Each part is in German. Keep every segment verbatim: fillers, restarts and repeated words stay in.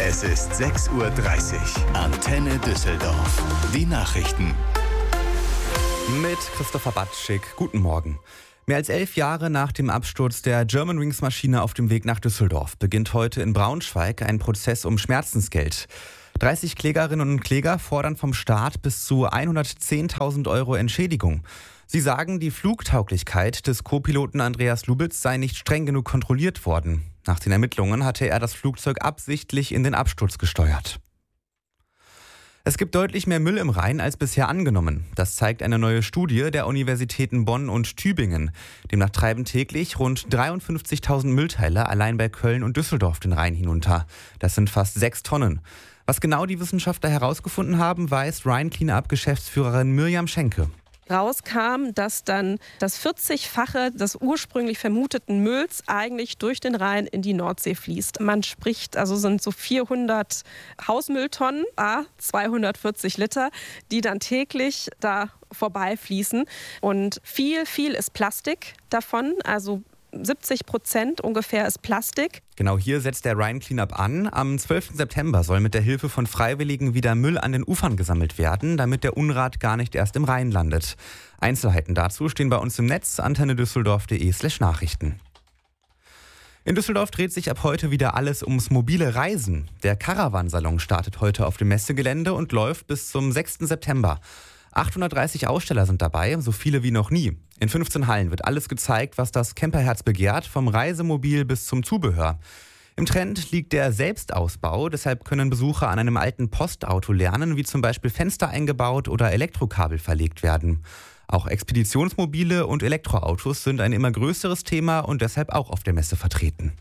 Es ist sechs Uhr dreißig. Antenne Düsseldorf. Die Nachrichten. Mit Christopher Batschik. Guten Morgen. Mehr als elf Jahre nach dem Absturz der Germanwings-Maschine auf dem Weg nach Düsseldorf beginnt heute in Braunschweig ein Prozess um Schmerzensgeld. dreißig Klägerinnen und Kläger fordern vom Staat bis zu hundertzehntausend Euro Entschädigung. Sie sagen, die Flugtauglichkeit des Co-Piloten Andreas Lubitz sei nicht streng genug kontrolliert worden. Nach den Ermittlungen hatte er das Flugzeug absichtlich in den Absturz gesteuert. Es gibt deutlich mehr Müll im Rhein als bisher angenommen. Das zeigt eine neue Studie der Universitäten Bonn und Tübingen. Demnach treiben täglich rund dreiundfünfzigtausend Müllteile allein bei Köln und Düsseldorf den Rhein hinunter. Das sind fast sechs Tonnen. Was genau die Wissenschaftler herausgefunden haben, weiß Rhein Cleanup-Geschäftsführerin Mirjam Schenke. Rauskam, dass dann das vierzigfache des ursprünglich vermuteten Mülls eigentlich durch den Rhein in die Nordsee fließt. Man spricht, also sind so vierhundert Hausmülltonnen, a zweihundertvierzig Liter, die dann täglich da vorbeifließen. Und viel, viel ist Plastik davon, also siebzig Prozent ungefähr ist Plastik. Genau hier setzt der Rhein Cleanup an. Am zwölften September soll mit der Hilfe von Freiwilligen wieder Müll an den Ufern gesammelt werden, damit der Unrat gar nicht erst im Rhein landet. Einzelheiten dazu stehen bei uns im Netz antennedüsseldorf.de slash Nachrichten. In Düsseldorf dreht sich ab heute wieder alles ums mobile Reisen. Der Caravan-Salon startet heute auf dem Messegelände und läuft bis zum sechsten September. achthundertdreißig Aussteller sind dabei, so viele wie noch nie. In fünfzehn Hallen wird alles gezeigt, was das Camperherz begehrt, vom Reisemobil bis zum Zubehör. Im Trend liegt der Selbstausbau, deshalb können Besucher an einem alten Postauto lernen, wie zum Beispiel Fenster eingebaut oder Elektrokabel verlegt werden. Auch Expeditionsmobile und Elektroautos sind ein immer größeres Thema und deshalb auch auf der Messe vertreten.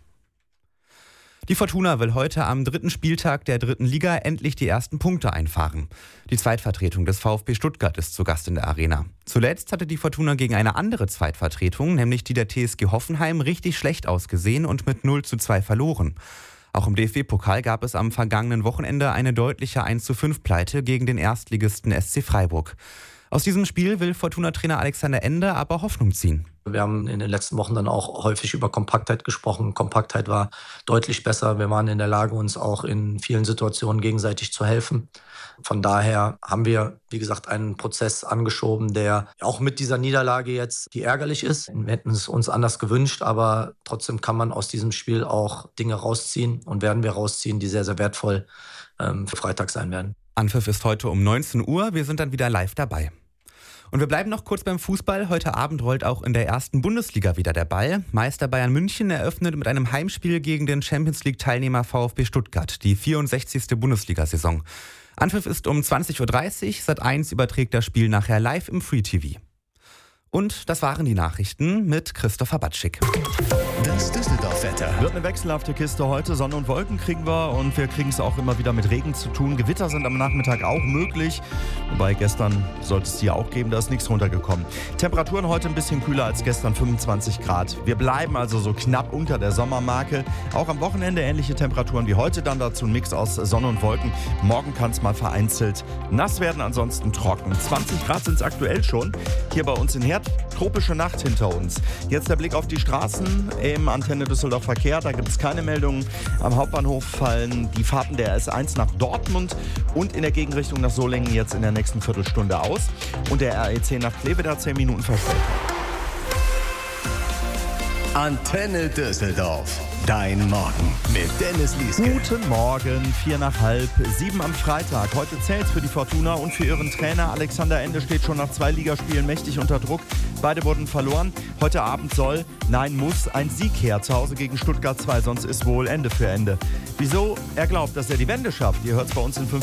Die Fortuna will heute am dritten Spieltag der dritten Liga endlich die ersten Punkte einfahren. Die Zweitvertretung des VfB Stuttgart ist zu Gast in der Arena. Zuletzt hatte die Fortuna gegen eine andere Zweitvertretung, nämlich die der T S G Hoffenheim, richtig schlecht ausgesehen und mit null zu zwei verloren. Auch im D F B-Pokal gab es am vergangenen Wochenende eine deutliche eins zu fünf Pleite gegen den Erstligisten S C Freiburg. Aus diesem Spiel will Fortuna-Trainer Alexander Ende aber Hoffnung ziehen. Wir haben in den letzten Wochen dann auch häufig über Kompaktheit gesprochen. Kompaktheit war deutlich besser. Wir waren in der Lage, uns auch in vielen Situationen gegenseitig zu helfen. Von daher haben wir, wie gesagt, einen Prozess angeschoben, der auch mit dieser Niederlage jetzt, die ärgerlich ist. Wir hätten es uns anders gewünscht, aber trotzdem kann man aus diesem Spiel auch Dinge rausziehen und werden wir rausziehen, die sehr, sehr wertvoll ähm, für Freitag sein werden. Anpfiff ist heute um neunzehn Uhr. Wir sind dann wieder live dabei. Und wir bleiben noch kurz beim Fußball. Heute Abend rollt auch in der ersten Bundesliga wieder der Ball. Meister Bayern München eröffnet mit einem Heimspiel gegen den Champions-League-Teilnehmer VfB Stuttgart die vierundsechzigste Bundesliga-Saison. Anpfiff ist um zwanzig Uhr dreißig. Sat eins überträgt das Spiel nachher live im Free T V. Und das waren die Nachrichten mit Christopher Batschik. Das Düsseldorf-Wetter. Wird eine wechselhafte Kiste heute. Sonne und Wolken kriegen wir und wir kriegen es auch immer wieder mit Regen zu tun. Gewitter sind am Nachmittag auch möglich. Wobei gestern sollte es die ja auch geben, da ist nichts runtergekommen. Temperaturen heute ein bisschen kühler als gestern, fünfundzwanzig Grad. Wir bleiben also so knapp unter der Sommermarke. Auch am Wochenende ähnliche Temperaturen wie heute. Dann dazu ein Mix aus Sonne und Wolken. Morgen kann es mal vereinzelt nass werden, ansonsten trocken. zwanzig Grad sind es aktuell schon. Hier bei uns in Herd. Tropische Nacht hinter uns. Jetzt der Blick auf die Straßen im Antenne Düsseldorf Verkehr. Da gibt es keine Meldungen. Am Hauptbahnhof fallen die Fahrten der S eins nach Dortmund und in der Gegenrichtung nach Solingen jetzt in der nächsten Viertelstunde aus. Und der R E C nach Kleve, da zehn Minuten Verspätung. Antenne Düsseldorf. Dein Morgen mit Dennis Lieske. Guten Morgen, vier nach halb, sieben am Freitag. Heute zählt's für die Fortuna und für ihren Trainer. Alexander Ende steht schon nach zwei Ligaspielen mächtig unter Druck. Beide wurden verloren. Heute Abend soll, nein muss, ein Sieg her. Zu Hause gegen Stuttgart zwei, sonst ist wohl Ende für Ende. Wieso? Er glaubt, dass er die Wende schafft. Ihr hört's bei uns in fünf